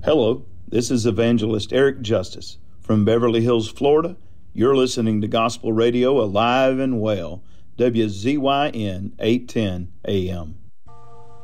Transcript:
Hello, this is Evangelist Eric Justice from Beverly Hills, Florida. You're listening to Gospel Radio Alive and Well, WZYN 810 AM.